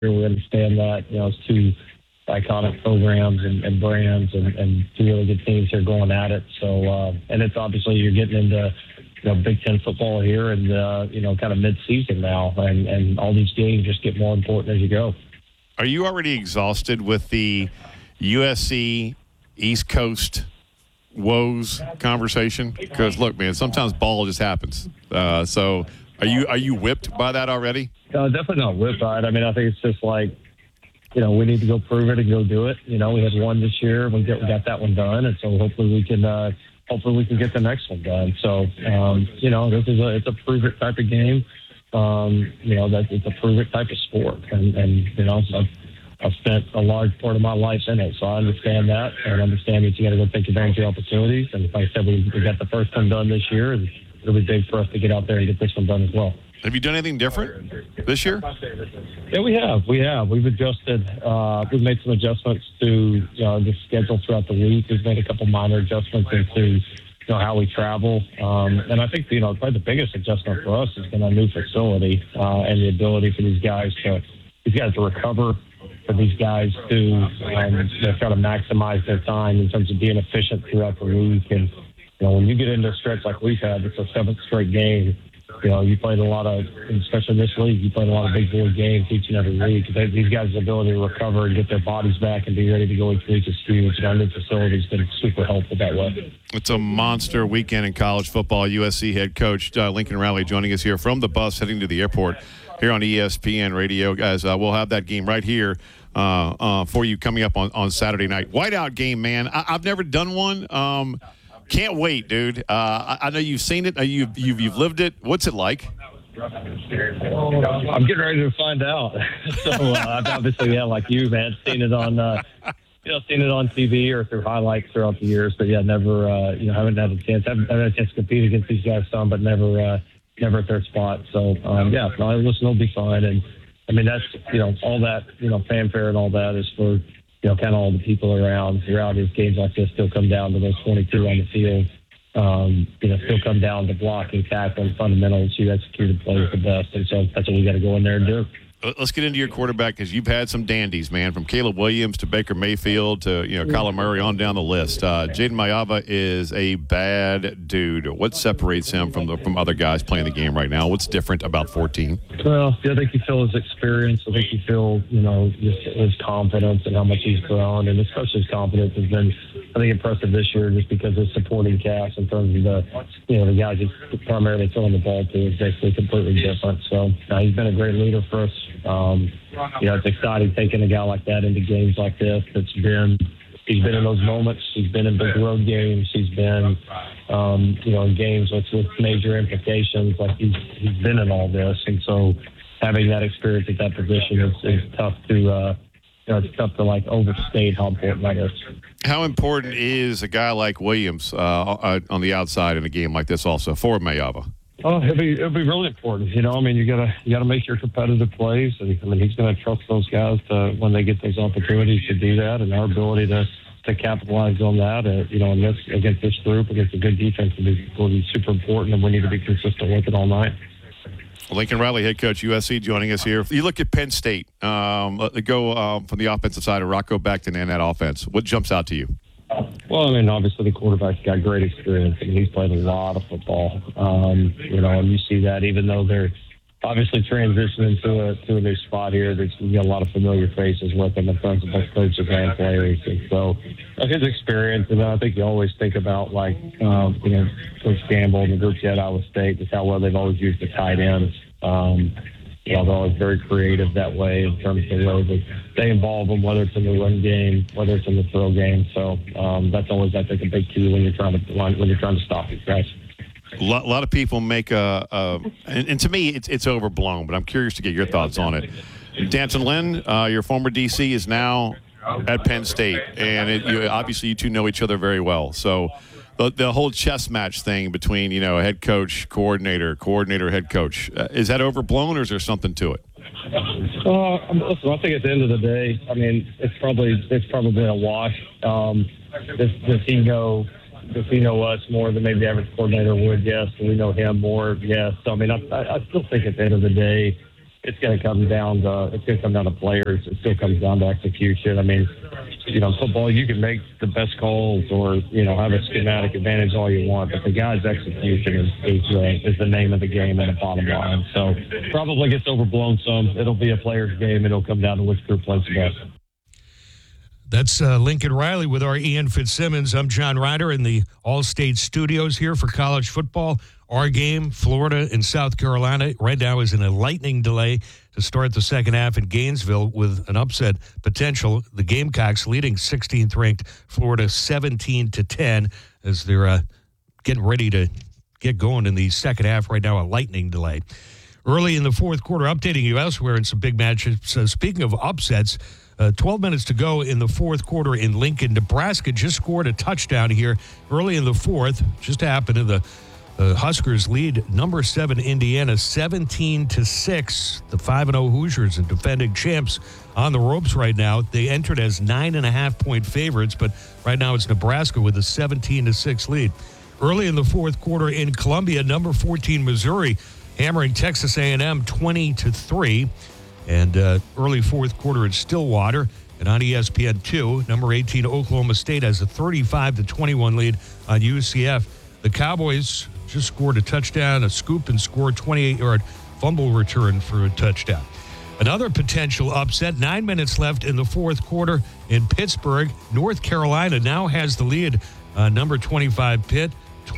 We understand that, it's two iconic programs and brands and two really good teams here going at it. So, and it's obviously you're getting into, Big Ten football here and, kind of mid-season now. And all these games just get more important as you go. Are you already exhausted with the USC East Coast woes conversation? Because, look, man, sometimes ball just happens. So are you whipped by that already? No, definitely not whipped by it. I mean, I think it's just like, we need to go prove it and go do it. We had one this year. We got that one done. And so hopefully we can get the next one done. So, this is it's a prove it type of game. That it's a prove it type of sport. And I've spent a large part of my life in it. So I understand that and understand that you got to go take advantage of opportunities. And like I said, we got the first one done this year, and it'll be big for us to get out there and get this one done as well. Have you done anything different this year? Yeah, we have. We've adjusted. We've made some adjustments to the schedule throughout the week. We've made a couple minor adjustments into how we travel. And I think probably the biggest adjustment for us has been a new facility and the ability for these guys to recover, for these guys to try to maximize their time in terms of being efficient throughout the week. And when you get into a stretch like we've had, it's a 7th straight game. You played a lot of, especially this league, you played a lot of big boy games each and every week. These guys' ability to recover and get their bodies back and be ready to go each week is huge. And our new facility has been super helpful that way. It's a monster weekend in college football. USC head coach Lincoln Riley joining us here from the bus heading to the airport here on ESPN Radio. Guys, we'll have that game right here for you coming up on Saturday night. Whiteout game, man. I've never done one. Can't wait, dude. I know you've seen it. You've lived it. What's it like? I'm getting ready to find out. So I've obviously, like you, man, seen it on TV or through highlights throughout the years. But never, haven't had a chance. Haven't had a chance to compete against these guys some, but never at their spot. So listen, it'll be fun. And I mean, that's all that fanfare and all that is for. Kind of all the people around throughout these games like this still come down to those 22 on the field. Still come down to blocking, tackling, fundamentals. You execute the plays the best. And so that's what we got to go in there and do. Let's get into your quarterback because you've had some dandies, man, from Caleb Williams to Baker Mayfield to Kyler Murray on down the list. Jayden Maiava is a bad dude. What separates him from other guys playing the game right now? What's different about 14? Well, I think you feel his experience. I think you feel just his confidence and how much he's grown, and especially his confidence has been I think impressive this year just because his supporting cast in terms of the guys he's primarily throwing the ball to is basically completely different. So he's been a great leader for us. It's exciting taking a guy like that into games like this. He's been in those moments. He's been in big road games. He's been, in games with major implications. Like he's been in all this, and so having that experience at that position is tough to. It's tough to overstate how important that is. How important is a guy like Williams on the outside in a game like this also for Maiava? Oh, it'll be really important. You gotta make your competitive plays, and he's gonna trust those guys to when they get those opportunities to do that, and our ability to capitalize on that. Against this group, against a good defense, will be super important, and we need to be consistent with it all night. Lincoln Riley, head coach, USC, joining us here. You look at Penn State. Let go from the offensive side of Rocco Beckton and that offense. What jumps out to you? Well, obviously the quarterback's got great experience. He's played a lot of football. And you see that even though they're obviously transitioning to a new spot here, there's a lot of familiar faces with him in terms of both coaches and players. And so his experience, and I think you always think about Coach Campbell and the group at Iowa State, just how well they've always used the tight ends. They're always very creative that way in terms of the way that they involve them, whether it's in the run game, whether it's in the throw game. So that's always, I think, a big key when you're trying to stop these guys. A lot of people make and to me it's overblown, but I'm curious to get your thoughts on it. D'Anton Lynn, your former DC, is now at Penn State, and obviously you two know each other very well. So the whole chess match thing between head coach, coordinator, head coach, is that overblown or is there something to it? Listen, I think at the end of the day, it's probably a wash. Does he know us more than maybe the average coordinator would? Yes. Do we know him more? Yes. So I still think at the end of the day, it's going to come down to players. It still comes down to execution. I mean, football, you can make the best calls or, have a schematic advantage all you want, but the guy's execution is the name of the game and the bottom line. So probably gets overblown some. It'll be a player's game. It'll come down to which group plays the best. That's Lincoln Riley with our Ian Fitzsimmons. I'm John Ryder in the All-State Studios here for college football. Our game, Florida and South Carolina, right now is in a lightning delay to start the second half in Gainesville with an upset potential. The Gamecocks leading 16th ranked Florida 17-10 as they're getting ready to get going in the second half. Right now, a lightning delay. Early in the fourth quarter, updating you elsewhere in some big matches. Speaking of upsets, 12 minutes to go in the fourth quarter in Lincoln. Nebraska just scored a touchdown here early in the fourth. Just happened in the Huskers lead number 7 Indiana 17-6. The 5-0 Hoosiers and defending champs on the ropes right now. They entered as 9.5-point favorites, but right now it's Nebraska with a 17-6 lead. Early in the fourth quarter in Columbia, number 14 Missouri hammering Texas A&M 20-3. And early fourth quarter in Stillwater. And on ESPN2, number 18 Oklahoma State has a 35-21 lead on UCF. The Cowboys just scored a touchdown, a scoop, and scored 28-yard fumble return for a touchdown. Another potential upset, 9 minutes left in the fourth quarter in Pittsburgh. North Carolina now has the lead. Number 25 Pitt,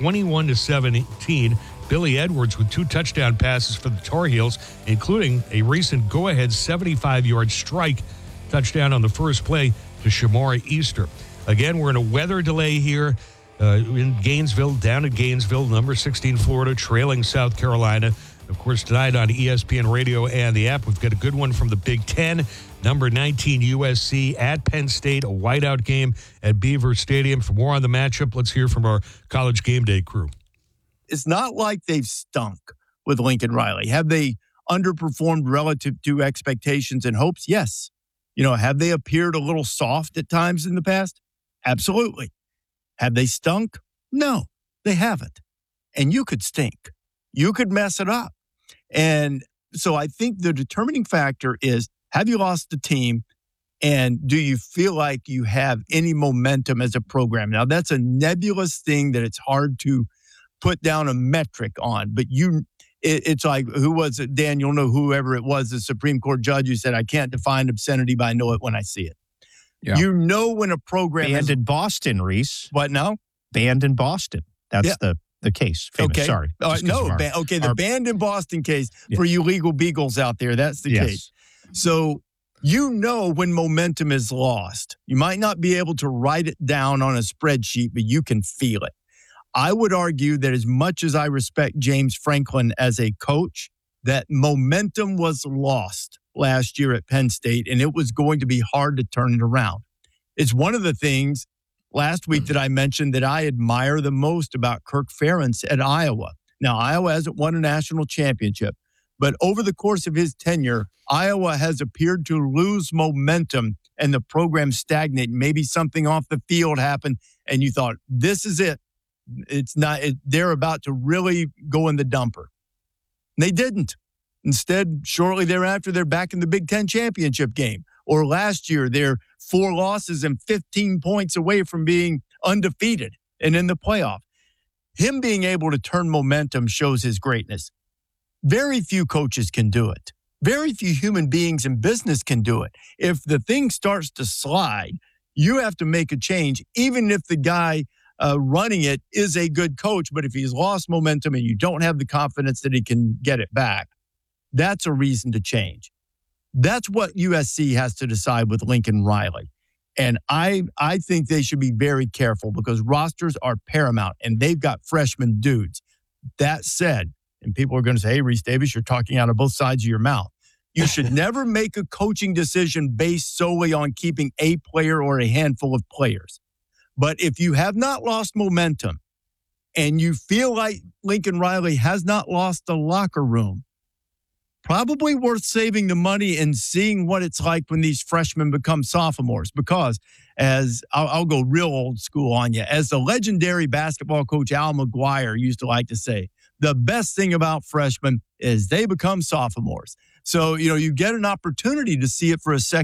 21-17. Billy Edwards with 2 touchdown passes for the Tar Heels, including a recent go-ahead 75-yard strike touchdown on the first play to Shamar Easter. Again, we're in a weather delay here in Gainesville, down at Gainesville, number 16 Florida, trailing South Carolina. Of course, tonight on ESPN Radio and the app, we've got a good one from the Big Ten. Number 19 USC at Penn State, a whiteout game at Beaver Stadium. For more on the matchup, let's hear from our College Game Day crew. It's not like they've stunk with Lincoln Riley. Have they underperformed relative to expectations and hopes? Yes. Have they appeared a little soft at times in the past? Absolutely. Have they stunk? No, they haven't. And you could stink. You could mess it up. And so I think the determining factor is, have you lost the team? And do you feel like you have any momentum as a program? Now, that's a nebulous thing that it's hard to put down a metric on, but it's like, who was it, Dan? You'll know whoever it was, the Supreme Court judge who said, I can't define obscenity, but I know it when I see it. Yeah. When a program banned in Boston, Reese. What now? Banned in Boston. That's the case. Famous. Okay. Sorry. The banned in Boston case for you legal beagles out there. That's the case. So when momentum is lost. You might not be able to write it down on a spreadsheet, but you can feel it. I would argue that as much as I respect James Franklin as a coach, that momentum was lost last year at Penn State, and it was going to be hard to turn it around. It's one of the things last week that I mentioned that I admire the most about Kirk Ferentz at Iowa. Now, Iowa hasn't won a national championship, but over the course of his tenure, Iowa has appeared to lose momentum and the program stagnate. Maybe something off the field happened, and you thought, this is it. They're about to really go in the dumper. They didn't. Instead, shortly thereafter, they're back in the Big Ten championship game. Or last year, they're 4 losses and 15 points away from being undefeated and in the playoff. Him being able to turn momentum shows his greatness. Very few coaches can do it. Very few human beings in business can do it. If the thing starts to slide, you have to make a change, even if the guy running it is a good coach. But if he's lost momentum and you don't have the confidence that he can get it back, that's a reason to change. That's what USC has to decide with Lincoln Riley. And I think they should be very careful because rosters are paramount and they've got freshman dudes. That said, and people are going to say, hey, Reese Davis, you're talking out of both sides of your mouth. You should never make a coaching decision based solely on keeping a player or a handful of players. But if you have not lost momentum and you feel like Lincoln Riley has not lost the locker room, probably worth saving the money and seeing what it's like when these freshmen become sophomores. Because as I'll go real old school on you, as the legendary basketball coach Al McGuire used to like to say, the best thing about freshmen is they become sophomores. So, you get an opportunity to see it for a second.